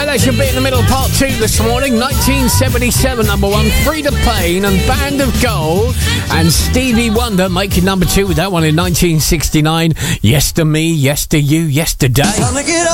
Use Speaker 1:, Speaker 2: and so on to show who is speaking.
Speaker 1: that should be in the middle of part 2 this morning. 1977, number 1, Frida Payne and Band of Gold. And Stevie Wonder making number 2 with that one in 1969. Yes to me, yes to you, yesterday.